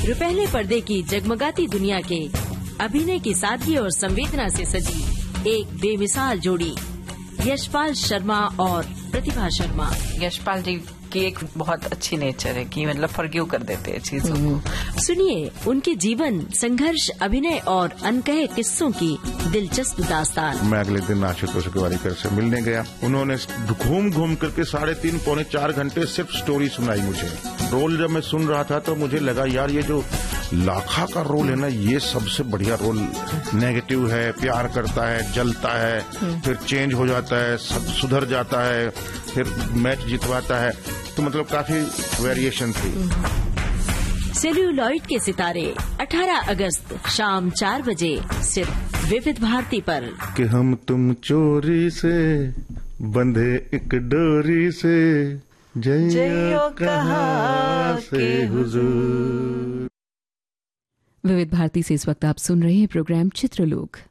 रुपहले पर्दे की जगमगाती दुनिया के अभिनय की सादगी और संवेदना से सजी एक बेमिसाल जोड़ी, यशपाल शर्मा और प्रतिभा शर्मा। यशपाल जी की एक बहुत अच्छी नेचर है कि मतलब फॉरगिव कर देते हैं चीजों को। सुनिए उनके जीवन, संघर्ष, अभिनय और अनकहे किस्सों की दिलचस्प दास्तान। मैं अगले दिन आशुतोष तिवारी से मिलने गया। उन्होंने घूम घूम करके 3.5 पौने 4 घंटे सिर्फ स्टोरी सुनाई मुझे। रोल जब मैं सुन रहा था तो मुझे लगा यार ये जो लाखा का रोल है ना, ये सबसे बढ़िया रोल। नेगेटिव है, प्यार करता है, जलता है, फिर चेंज हो जाता है, सब सुधर जाता है, फिर मैच जितवाता है। तो मतलब काफी वेरिएशन थी। सेल्यूलॉइड के सितारे 18 अगस्त शाम 4 बजे सिर्फ विविध भारती पर। कि हम तुम चोरी से बंधे एक डोरी से, जइयो कहाँ से हुजूर। विविध भारती से इस वक्त आप सुन रहे हैं प्रोग्राम चित्रलोक।